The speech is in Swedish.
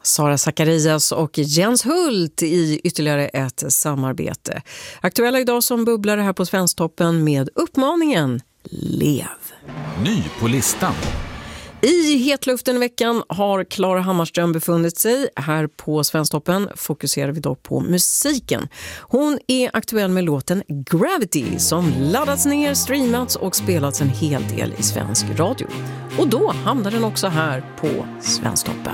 Sara Zacharias och Jens Hult i ytterligare ett samarbete. Aktuella idag som bubblare här på Svensktoppen med uppmaningen Lev. Ny på listan. I hetluften i veckan har Klara Hammarström befunnit sig. Här på Svensktoppen fokuserar vi dock på musiken. Hon är aktuell med låten Gravity som laddats ner, streamats och spelats en hel del i svensk radio. Och då hamnar den också här på Svensktoppen.